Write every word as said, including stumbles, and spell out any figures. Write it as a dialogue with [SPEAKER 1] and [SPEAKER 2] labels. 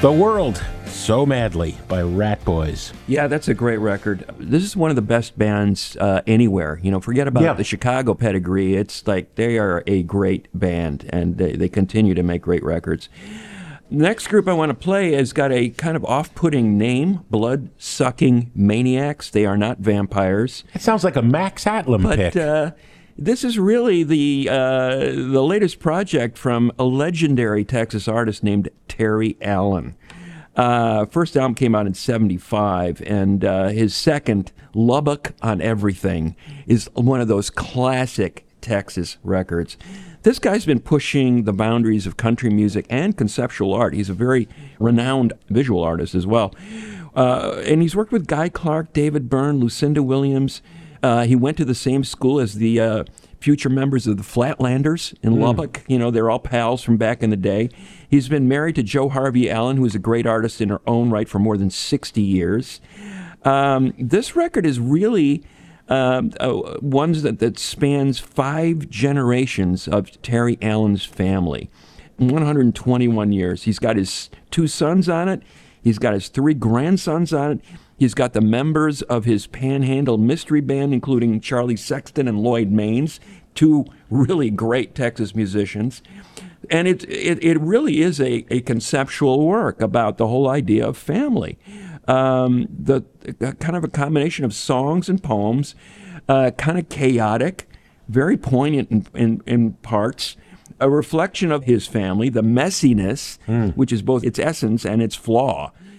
[SPEAKER 1] The World So Madly by Rat Boys.
[SPEAKER 2] Yeah, that's a great record. This is one of the best bands uh, anywhere. You know, forget about
[SPEAKER 1] Yeah.
[SPEAKER 2] the Chicago pedigree. It's like they are a great band, and they, they continue to make great records. Next group I want to play has got a kind of off-putting name, Blood-Sucking Maniacs. They are not vampires.
[SPEAKER 1] It sounds like a Max Atlam
[SPEAKER 2] But
[SPEAKER 1] pick.
[SPEAKER 2] uh, this is really the uh, the latest project from a legendary Texas artist named Terry Allen. Uh, first album came out in seventy-five, and uh, his second, Lubbock on Everything, is one of those classic Texas records. This guy's been pushing the boundaries of country music and conceptual art. He's a very renowned visual artist as well. Uh, and he's worked with Guy Clark, David Byrne, Lucinda Williams. Uh, he went to the same school as the uh, future members of the Flatlanders in Lubbock. You know, they're all pals from back in the day. He's been married to Jo Harvey Allen, who is a great artist in her own right for more than sixty years. Um, this record is really um, uh, one that, that spans five generations of Terry Allen's family. one hundred twenty-one years. He's got his two sons on it. He's got his three grandsons on it. He's got the members of his Panhandle Mystery Band, including Charlie Sexton and Lloyd Maines, two really great Texas musicians. And it it, it really is a, a conceptual work about the whole idea of family. Um, the kind of a combination of songs and poems, uh, kind of chaotic, very poignant in, in, in parts, a reflection of his family, the messiness, mm. which is both its essence and its flaw.